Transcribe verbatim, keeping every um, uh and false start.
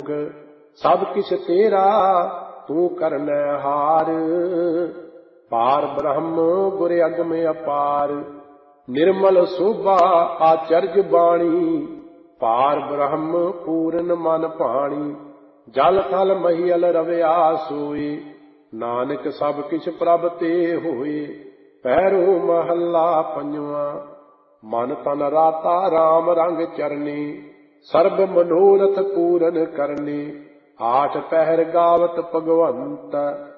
जोग सब किछ तेरा तू करनै हार। पार ब्रह्म गुर अगम अपार निर्मल शोभा आचर्य बाणी। पार ब्रह्म पूर्ण मन भाणी जल थल महियल रविया सोए। नानक सब किछ प्रभ ते होए। पैरो महला पंजवा मन तन राता राम रंग चरने। सर्ब मनोरथ पूरन करने आठ पहर गावत भगवंत।